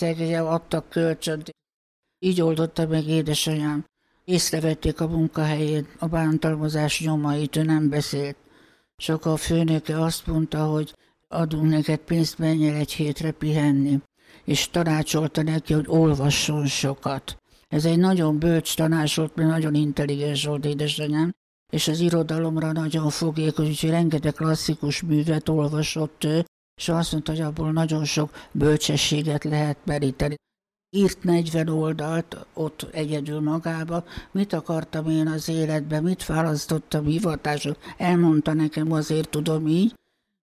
egyszer adtak kölcsönt. Így oldotta meg édesanyám. Észrevették a munkahelyén a bántalmazás nyomait, ő nem beszélt. Csak a főnöke azt mondta, hogy adunk neked pénzt, menjél egy hétre pihenni. És tanácsolta neki, hogy olvasson sokat. Ez egy nagyon bölcs tanács volt, mert nagyon intelligens volt édesanyám, és az irodalomra nagyon fogékony, úgyhogy rengeteg klasszikus művet olvasott ő, és azt mondta, hogy abból nagyon sok bölcsességet lehet meríteni. Írt 40 oldalt ott egyedül magába, mit akartam én az életben, mit választottam hivatásot, elmondta nekem, azért tudom így,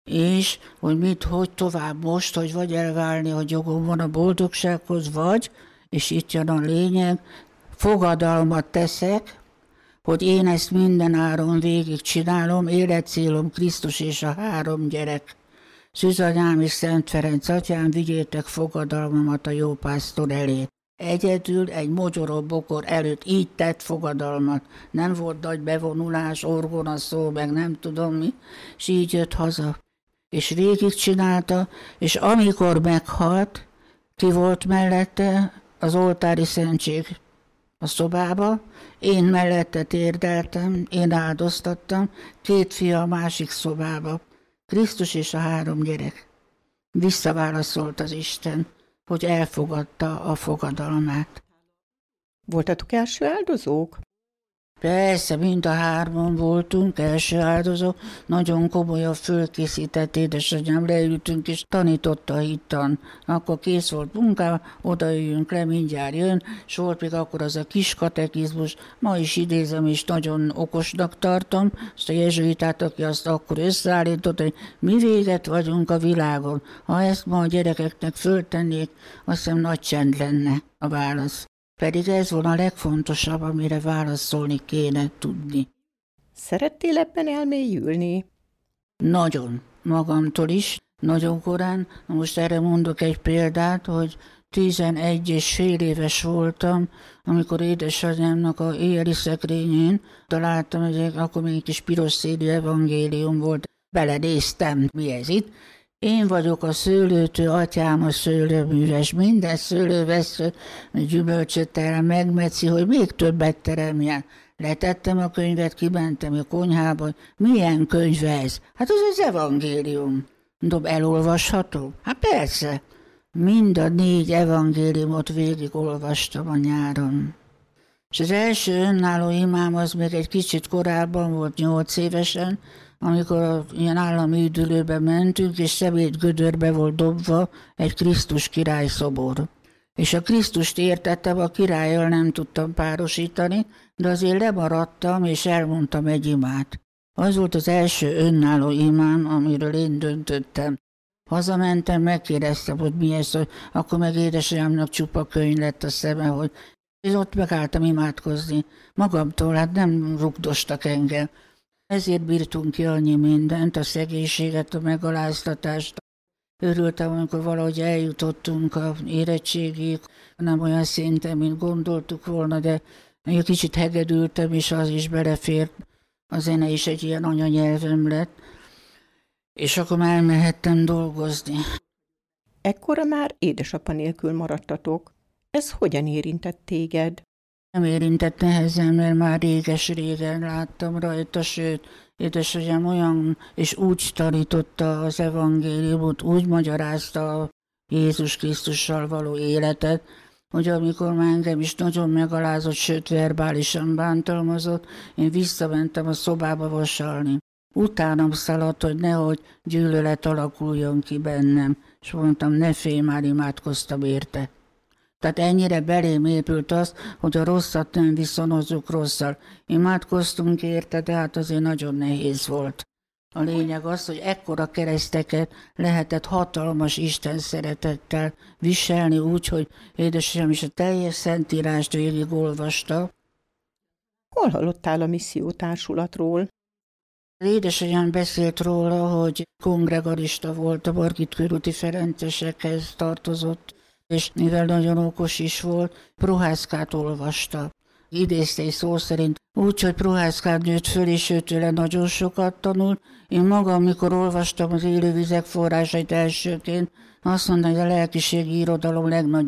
és hogy tovább most, hogy vagy elválni, hogy jogom van a boldogsághoz, vagy, és itt jön a lényeg, fogadalmat teszek, hogy én ezt minden áron végigcsinálom, életcélom Krisztus és a 3 gyerek. Szűzanyám és Szent Ferenc atyám, vigyétek fogadalmamat a jó pásztor elé. Egyedül egy mogyoró bokor előtt így tett fogadalmat. Nem volt nagy bevonulás, orgona szó, meg nem tudom mi, és így jött haza. És végigcsinálta, és amikor meghalt, ki volt mellette az oltári szentség a szobába, én mellette térdeltem, én áldoztattam, 2 fia a másik szobába. Krisztus és a 3 gyerek. Visszaválaszolt az Isten, hogy elfogadta a fogadalmát. Voltatok első áldozók? Persze, mind a 3 voltunk első áldozók, nagyon komolyan fölkészített édesanyám, leültünk és tanította a hittan. Akkor kész volt munkám, odaüljünk le, mindjárt jön, és volt még akkor az a kis katekizmus, ma is idézem, és nagyon okosnak tartom, azt a jezsuitát, aki azt akkor összeállított, hogy mi véget vagyunk a világon. Ha ezt ma a gyerekeknek föltennék, azt hiszem nagy csend lenne a válasz. Pedig ez volna a legfontosabb, amire válaszolni kéne tudni. Szerettél ebben elmélyülni? Nagyon, magamtól is, nagyon korán. Most erre mondok egy példát, hogy 11 és fél éves voltam, amikor édesanyámnak a éjjeli szekrényén találtam, akkor még egy kis piros szélű evangélium volt. Belenéztem, mi ez itt. Én vagyok a szőlőtő, atyám a szőlőműves, minden szőlővesző gyümölcsöt terem, megmetszi, hogy még többet teremjen. Letettem a könyvet, kimentem a konyhába, milyen könyv ez? Hát az evangélium. Mondom, elolvasható? Hát persze. Mind a 4 evangéliumot végigolvastam a nyáron. És az első önálló imám az még egy kicsit korábban volt, 8 évesen, amikor ilyen állami üdülőbe mentünk, és szemétgödörbe volt dobva egy Krisztus király szobor. És a Krisztust értettem, a királlyal nem tudtam párosítani, de azért lemaradtam, és elmondtam egy imát. Az volt az első önálló imám, amiről én döntöttem. Hazamentem, megkérdeztem, hogy mi ez, hogy akkor meg édesanyámnak csupa könyv lett a szeme, hogy én ott megálltam imádkozni. Magamtól, hát nem rugdostak engem. Ezért bírtunk ki annyi mindent, a szegénységet, a megaláztatást. Örültem, amikor valahogy eljutottunk a érettségig, nem olyan szinten, mint gondoltuk volna, de egy kicsit hegedültem, és az is belefért. A zene is egy ilyen anyanyelvem lett, és akkor már elmehettem dolgozni. Ekkora már édesapa nélkül maradtatok. Ez hogyan érintett téged? Nem érintett nehezen, mert már réges-régen láttam rajta, sőt, édesanyám olyan, és úgy tanította az evangéliumot, úgy magyarázta a Jézus Krisztussal való életet, hogy amikor már engem is nagyon megalázott, sőt verbálisan bántalmazott, én visszamentem a szobába vasalni. Utánam szaladt, hogy nehogy gyűlölet alakuljon ki bennem, és mondtam, ne félj, már imádkoztam érte. Tehát ennyire belém épült az, hogy a rosszat nem viszonozzuk rosszal. Imádkoztunk érte, de hát azért nagyon nehéz volt. A lényeg az, hogy ekkora kereszteket lehetett hatalmas Isten szeretettel viselni úgy, hogy édesanyám is a teljes szentírást végigolvasta. Hol hallottál a missziótársulatról? Édesanyám beszélt róla, hogy kongregarista volt, a Margit körúti ferencesekhez tartozott, és mivel nagyon okos is volt, Prohászkát olvasta. Idézte egy szó szerint, úgy, hogy Prohászkát nőtt föl, és őtőle nagyon sokat tanult. Én magam, mikor olvastam az élővizek forrásait elsőként, azt mondtam, hogy a lelkiségi irodalom legnagyobb